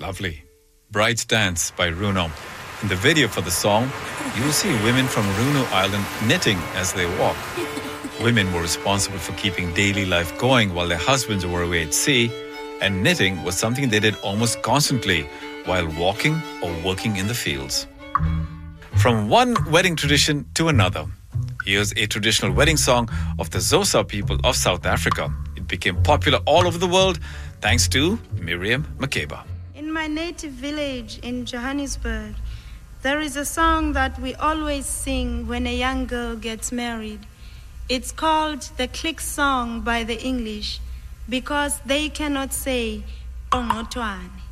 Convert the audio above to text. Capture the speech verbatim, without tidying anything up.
Lovely. Bride's Dance by Runo. In the video for the song, you will see women from Runo Island knitting as they walk. Women were responsible for keeping daily life going while their husbands were away at sea, and knitting was something they did almost constantly while walking or working in the fields. From one wedding tradition to another, here's a traditional wedding song of the Xhosa people of South Africa. It became popular all over the world thanks to Miriam Makeba. In my native village in Johannesburg, there is a song that we always sing when a young girl gets married. It's called the Click Song by the English because they cannot say Ongotwane.